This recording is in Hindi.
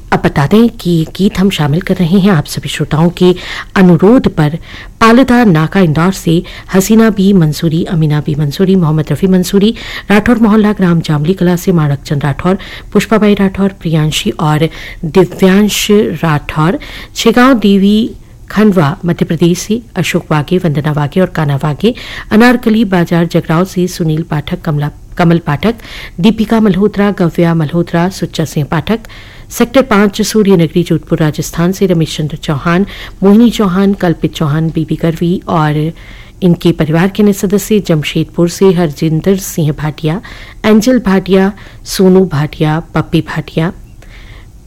अब बता दें कि ये गीत हम शामिल कर रहे हैं आप सभी श्रोताओं के अनुरोध पर पालेदार नाका इंदौर से हसीना बी मंसूरी, अमीना बी मंसूरी, मोहम्मद रफ़ी मंसूरी, राठौर मोहल्ला ग्राम जामली कला से माणक चंद राठौर, पुष्पाबाई राठौर, प्रियांशी और दिव्यांश राठौर, छिगांव देवी खंडवा मध्य प्रदेश से अशोक वागे, वंदना वागे और काना वागे, अनारकली बाजार जगराव से सुनील पाठक, कमल पाठक, दीपिका मल्होत्रा, गव्या मल्होत्रा, सुच्चा सिंह पाठक, सेक्टर 5 सूर्यनगरी जोधपुर राजस्थान से रमेश चंद्र चौहान, मोहिनी चौहान, कल्पित चौहान, बीबी करवी और इनके परिवार के अन्य सदस्य जमशेदपुर से हरजिंदर सिंह भाटिया, एंजल भाटिया, सोनू भाटिया, पप्पी भाटिया,